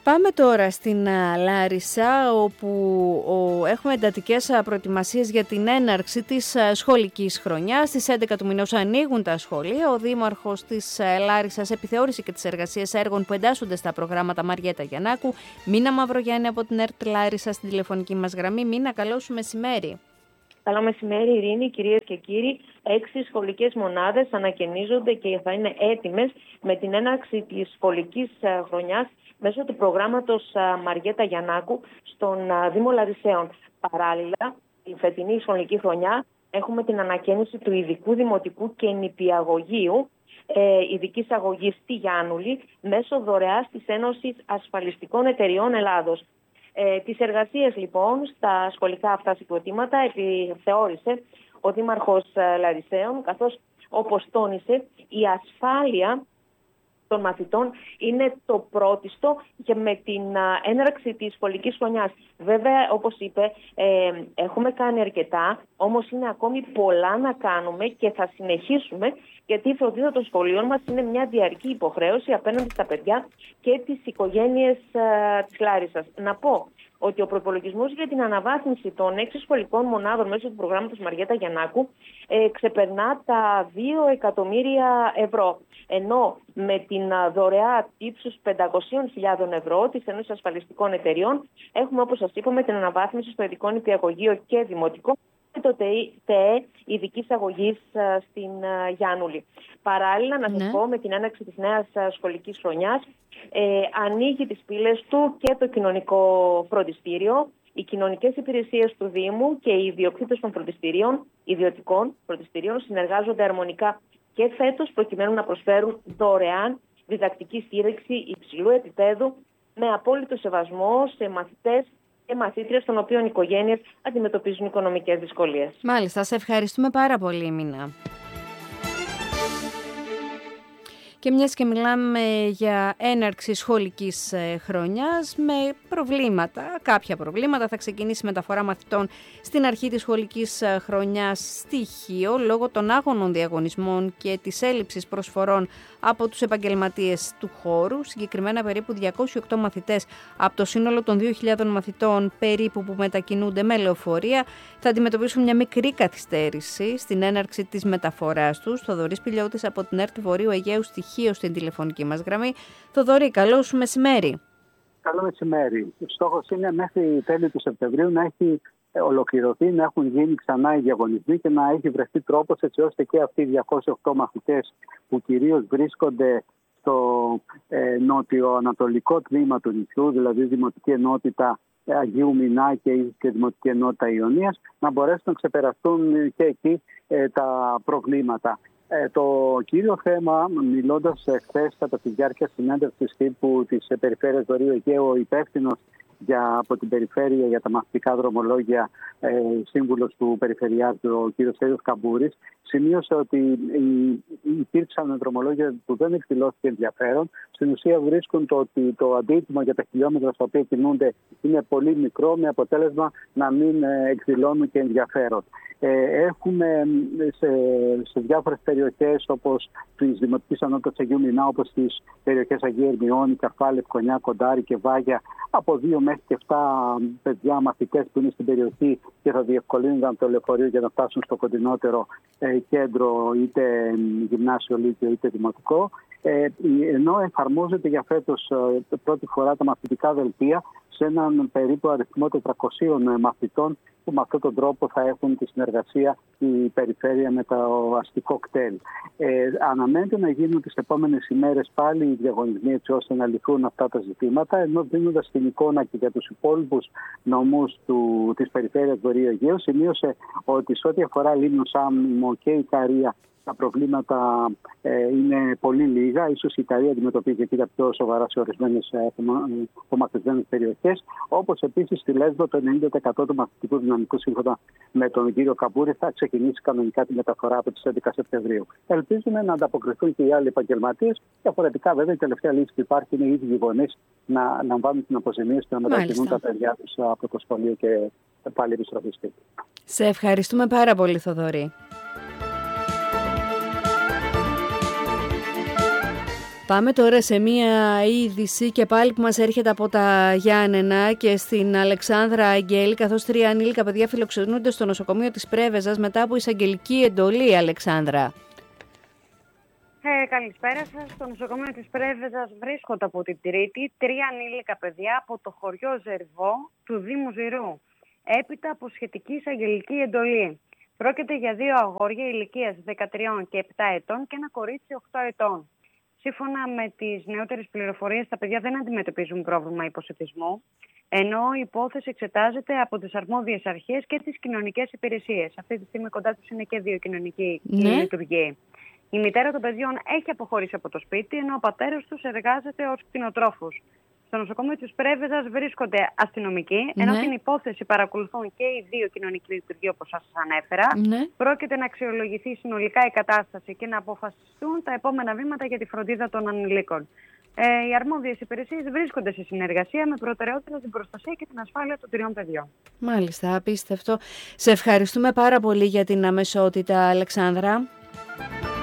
Πάμε τώρα στην Λάρισα, όπου έχουμε εντατικές προετοιμασίες για την έναρξη της σχολικής χρονιάς. Στις 11 του μηνός ανοίγουν τα σχολεία. Ο Δήμαρχος της Λάρισσας επιθεώρησε και τις εργασίες έργων που εντάσσονται στα προγράμματα Μαριέτα Γιαννάκου. Μίνα Μαυρογιάννη από την ΕΡΤ Λάρισα στην τηλεφωνική μας γραμμή. Μίνα, καλό σου μεσημέρι. Καλό μεσημέρι, Ειρήνη, κυρίες και κύριοι. 6 σχολικές μονάδες ανακαινίζονται και θα είναι έτοιμες με την έναρξη της σχολικής χρονιάς μέσω του προγράμματος Μαριέτα Γιαννάκου στον Δήμο Λαρισαίων. Παράλληλα, η φετινή σχολική χρονιά έχουμε την ανακαίνιση του ειδικού δημοτικού και νηπιαγωγείου ειδικής αγωγής στη Γιάννουλη μέσω δωρεάς της Ένωσης Ασφαλιστικών Εταιριών Ελλάδος. Τις εργασίες λοιπόν στα σχολικά αυτά συγκροτήματα επιθεώρησε ο Δήμαρχος Λαρισαίων, καθώς όπως τόνισε η ασφάλεια των μαθητών είναι το πρώτιστο και με την έναρξη της σχολικής χρονιάς. Βέβαια, όπως είπε, έχουμε κάνει αρκετά, όμως είναι ακόμη πολλά να κάνουμε και θα συνεχίσουμε, γιατί η φροντίδα των σχολείων μας είναι μια διαρκή υποχρέωση απέναντι στα παιδιά και τις οικογένειες της Λάρισσας. Να πω ότι ο προϋπολογισμός για την αναβάθμιση των 6 σχολικών μονάδων μέσω του προγράμματος Μαριέτα Γιαννάκου ξεπερνά τα 2 εκατομμύρια ευρώ. Ενώ με την δωρεά ύψους 500.000 ευρώ της Ένωσης Ασφαλιστικών Εταιριών έχουμε, όπως σας είπαμε, την αναβάθμιση στο ειδικό νηπιαγωγείο και δημοτικό και το ΤΕΕ ειδικής αγωγής στην Γιάννουλη. Παράλληλα, να σας πω, με την έναρξη της νέας σχολικής χρονιάς ανοίγει τις πύλες του και το κοινωνικό φροντιστήριο. Οι κοινωνικές υπηρεσίες του Δήμου και οι ιδιοκτήτες των ιδιωτικών φροντιστηρίων συνεργάζονται αρμονικά και φέτος προκειμένου να προσφέρουν δωρεάν διδακτική στήριξη υψηλού επίπεδου με απόλυτο σεβασμό σε μαθητές και μαθήτριες των οποίων οι οικογένειες αντιμετωπίζουν οικονομικές δυσκολίες. Μάλιστα, σε ευχαριστούμε πάρα πολύ, Μίνα. Και μιας και μιλάμε για έναρξη σχολικής χρονιάς με κάποια προβλήματα, θα ξεκινήσει η μεταφορά μαθητών στην αρχή της σχολικής χρονιάς στοιχείο λόγω των άγωνων διαγωνισμών και της έλλειψης προσφορών από τους επαγγελματίες του χώρου. Συγκεκριμένα περίπου 208 μαθητές από το σύνολο των 2.000 μαθητών περίπου που μετακινούνται με λεωφορεία θα αντιμετωπίσουν μια μικρή καθυστέρηση στην έναρξη της μεταφοράς τους. Θοδωρής Πηλιώτης από την ΕΡΤ Βορείου Αιγαίου στοιχείο στην τηλεφωνική μας γραμμή. Θοδωρή, καλό σου μεσημέρι. Καλό μεσημέρι. Ο στόχος είναι μέχρι τέλη του Σεπτεμβρίου να έχει ολοκληρωθεί, να έχουν γίνει ξανά οι διαγωνισμοί και να έχει βρεθεί τρόπος έτσι ώστε και αυτοί οι 208 μαθητές που κυρίως βρίσκονται στο νότιο-ανατολικό τμήμα του νησιού, δηλαδή Δημοτική Ενότητα Αγίου Μινά και Δημοτική Ενότητα Ιωνίας, να μπορέσουν να ξεπεραστούν και εκεί τα προβλήματα. Το κύριο θέμα, μιλώντας χθες κατά τη διάρκεια συνέντευξης τύπου της Περιφέρειας Βορείου Αιγαίου, ο υπεύθυνος από την Περιφέρεια για τα μαθητικά δρομολόγια, σύμβουλος του Περιφερειάρχου, ο κ. Στέλιος Καμπούρης, σημείωσε ότι υπήρξαν δρομολόγια που δεν εκδηλώθηκε ενδιαφέρον. Στην ουσία βρίσκουν ότι το αντίτιμο για τα χιλιόμετρα στα οποία κινούνται είναι πολύ μικρό, με αποτέλεσμα να μην εκδηλώνουν και ενδιαφέρον. Έχουμε σε διάφορες περιοχές όπως της Δημοτικής Ενότητας Αγίου Μινά, όπως στις περιοχές Αγίου Ερμιώνη, Καρφάλη, Ευκονιά, Κοντάρη και Βάγια, από 2 μέχρι και 7 παιδιά μαθητές που είναι στην περιοχή και θα διευκολύνονταν το λεωφορείο για να φτάσουν στο κοντινότερο κέντρο, είτε γυμνάσιο, λύκειο είτε δημοτικό. Ενώ εφαρμόζεται για φέτος πρώτη φορά τα μαθητικά δελτία σε έναν περίπου αριθμό 400 μαθητών, που με αυτόν τον τρόπο θα έχουν τη συνεργασία η περιφέρεια με το αστικό κτέλ. Αναμένεται να γίνουν τις επόμενες ημέρες πάλι οι διαγωνισμοί έτσι ώστε να λυθούν αυτά τα ζητήματα, ενώ δίνοντας την εικόνα και για τους υπόλοιπους νομούς της περιφέρειας Βορείου Αιγαίου, σημείωσε ότι σε ό,τι αφορά Λίμνο, Σάμο και Ικαρία, τα προβλήματα είναι πολύ λίγα. Ίσως η Ικαρία αντιμετωπίζει και τα πιο σοβαρά σε ορισμένες απομακρυσμένες περιοχές. Όπως επίσης στη Λέσβο το 90% του μαθητικού δυναμικού, σύμφωνα με τον κύριο Καμπούρη, θα ξεκινήσει κανονικά τη μεταφορά από τις 11 Σεπτεμβρίου. Ελπίζουμε να ανταποκριθούν και οι άλλοι επαγγελματίες. Διαφορετικά, βέβαια, η τελευταία λύση που υπάρχει είναι οι ίδιοι γονείς να λαμβάνουν την αποζημίωση και να μετακινούν τα παιδιά τους από το σχολείο και πάλι επιστροφή σπίτι. Σε ευχαριστούμε πάρα πολύ, Θοδωρή. Πάμε τώρα σε μία είδηση και πάλι που μας έρχεται από τα Γιάννενα και στην Αλεξάνδρα Αγγέλη, καθώς 3 ανήλικα παιδιά φιλοξενούνται στο νοσοκομείο της Πρέβεζας μετά από εισαγγελική εντολή, Αλεξάνδρα. Καλησπέρα σας. Στο νοσοκομείο της Πρέβεζας βρίσκονται από την Τρίτη 3 ανήλικα παιδιά από το χωριό Ζερβό του Δήμου Ζηρού, έπειτα από σχετική εισαγγελική εντολή. Πρόκειται για 2 αγόρια ηλικίας 13 και 7 ετών και ένα κορίτσι 8 ετών. Σύμφωνα με τις νεότερες πληροφορίες, τα παιδιά δεν αντιμετωπίζουν πρόβλημα υποσιτισμού, ενώ η υπόθεση εξετάζεται από τις αρμόδιες αρχές και τις κοινωνικές υπηρεσίες. Αυτή τη στιγμή κοντά τους είναι και 2 κοινωνικοί λειτουργοί. Η μητέρα των παιδιών έχει αποχωρήσει από το σπίτι, ενώ ο πατέρας τους εργάζεται ως κτηνοτρόφος. Στο νοσοκομείο της Πρέβεζας βρίσκονται αστυνομικοί, ενώ την υπόθεση παρακολουθούν και οι 2 κοινωνικοί λειτουργοί, όπως σας ανέφερα. Πρόκειται να αξιολογηθεί συνολικά η κατάσταση και να αποφασιστούν τα επόμενα βήματα για τη φροντίδα των ανηλίκων. Οι αρμόδιες υπηρεσίες βρίσκονται σε συνεργασία με προτεραιότητα την προστασία και την ασφάλεια των 3 παιδιών. Μάλιστα, απίστευτο. Σε ευχαριστούμε πάρα πολύ για την αμεσότητα, Αλεξάνδρα.